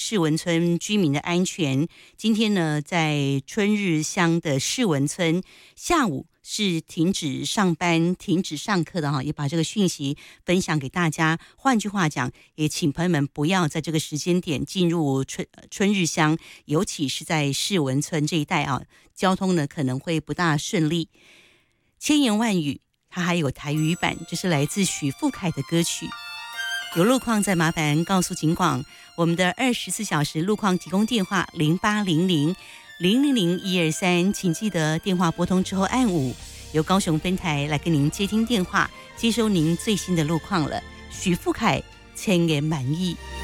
世文村居民的安全。今天呢，在春日乡的世文村，下午是停止上班、停止上课的哈，也把这个讯息分享给大家。换句话讲，也请朋友们不要在这个时间点进入春日乡，尤其是在世文村这一带啊，交通呢可能会不大顺利。千言万语，它还有台语版，这是来自许富凯的歌曲。有路况再麻烦告诉警广，我们的24小时路况提供电话0800-000-123，请记得电话拨通之后按5，由高雄分台来跟您接听电话，接收您最新的路况了。许富凯，千言满意。